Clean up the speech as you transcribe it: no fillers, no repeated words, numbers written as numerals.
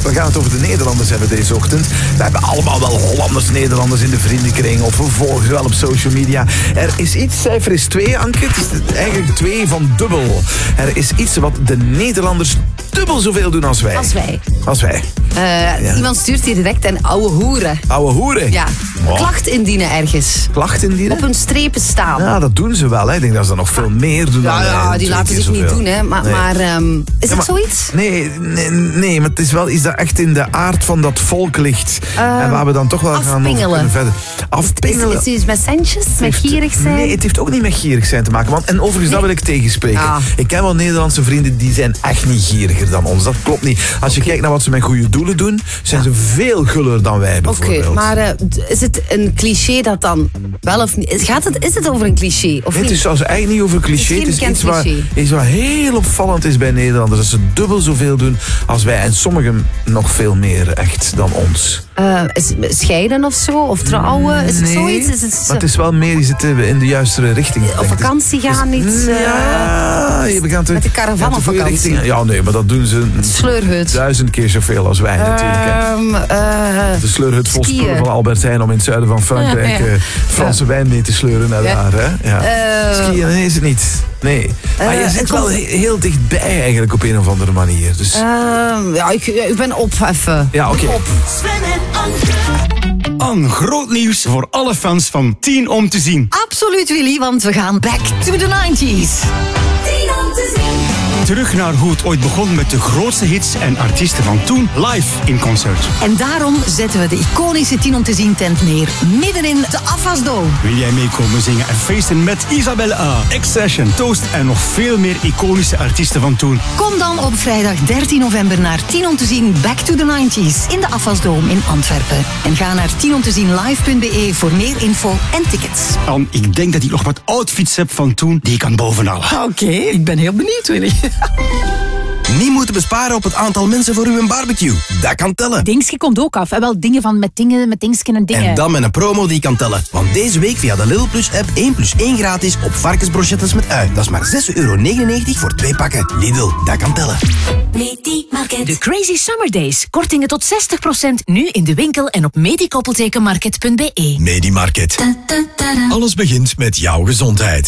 We gaan het over de Nederlanders hebben deze ochtend. We hebben allemaal wel Hollanders-Nederlanders in de vriendenkring of we volgen ze wel op social media. Er is iets, cijfer is 2, Anke. Het is eigenlijk 2 van dubbel. Er is iets wat de Nederlanders dubbel zoveel doen als wij. Als wij. Iemand stuurt hier direct een ouwe hoeren. Ouwe hoeren? Ja. Klacht indienen ergens. Klacht indienen? Op hun strepen staan. Ja, dat doen ze wel. Hè. Ik denk dat ze dat nog veel meer doen. Ja, die laten zich niet doen. Hè. Maar is het zoiets? Nee, maar het is wel iets dat echt in de aard van dat volk ligt. En waar we dan toch wel gaan over kunnen verder. Afpingelen. Is het iets met centjes? Met gierig zijn? Nee, het heeft ook niet met gierig zijn te maken. En overigens, dat wil ik tegenspreken. Ja. Ik ken wel Nederlandse vrienden, die zijn echt niet gieriger dan ons. Dat klopt niet. Als je kijkt naar wat ze met goede doelen doen, zijn ze veel guller dan wij bijvoorbeeld. Oké, maar is het een cliché dat dan wel of niet? Is het over een cliché? Of Nee, het is zelfs eigenlijk niet over cliché. Het is geen iets wat heel opvallend is bij Nederlanders. Dat ze dubbel zoveel doen als wij. En sommigen nog veel meer echt dan ons. Scheiden of zo? Of trouwen? Is het zoiets? Maar het is wel meer, je zit in de juiste richting. Op vakantie gaan, niet... met de caravan op vakantie. Ja, nee, maar dat doen ze... Sleurhut. 1000 keer zoveel als wij natuurlijk. De sleurhut vol spullen van Albert Heijn om in het zuiden van Frankrijk Franse wijn mee te sleuren naar daar. Hè? Ja. Skiën, nee, is het niet. Nee. Maar je zit wel heel dichtbij eigenlijk op een of andere manier. Dus... ik ben op even. Ja, oké. Sven en Anke. Groot nieuws voor alle fans van 10 om te zien. Absoluut, Willy, want we gaan back to the 90s. 10 om te zien. Terug naar hoe het ooit begon met de grootste hits en artiesten van toen live in concert. En daarom zetten we de iconische 10 om te zien tent neer, midden in de Afasdome. Wil jij meekomen zingen en feesten met Isabelle A, X-Session, Toast en nog veel meer iconische artiesten van toen? Kom dan op vrijdag 13 november naar 10 om te zien Back to the 90s in de Afasdome in Antwerpen. En ga naar 10omtezienlive.be voor meer info en tickets. En ik denk dat ik nog wat outfits heb van toen die ik kan bovenhalen. Oké, ik ben heel benieuwd, Willy. Niet moeten besparen op het aantal mensen voor uw barbecue. Dat kan tellen. Dingske komt ook af. En wel dingen van met dingsken en dingen. En dan met een promo die kan tellen. Want deze week via de Lidl Plus app 1 plus 1 gratis op varkensbrochettes met ui. Dat is maar €6,99 voor 2 pakken. Lidl, dat kan tellen. Medimarket. De Crazy Summer Days. Kortingen tot 60% nu in de winkel en op medikoppeltekenmarket.be. Medimarket. Alles begint met jouw gezondheid.